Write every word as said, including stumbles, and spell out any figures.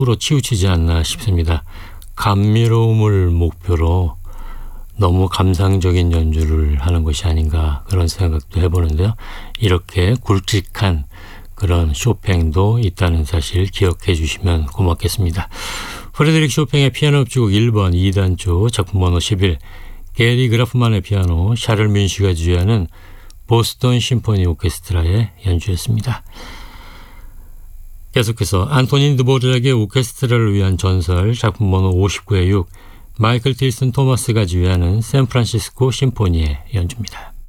으로 치우치지 않나 싶습니다. 감미로움을 목표로 너무 감상적인 연주를 하는 것이 아닌가 그런 생각도 해보는데요. 이렇게 굵직한 그런 쇼팽도 있다는 사실 기억해 주시면 고맙겠습니다. 프레드릭 쇼팽의 피아노 협주곡 일 번 이 단조 작품 번호 십일, 게리 그라프만의 피아노, 샤를 뮌시가 지휘하는 보스턴 심포니 오케스트라의 연주였습니다. 계속해서 안토닌 드보르작의 오케스트라를 위한 전설 작품 번호 오십구의 육, 마이클 틸슨 토마스가 지휘하는 샌프란시스코 심포니의 연주입니다.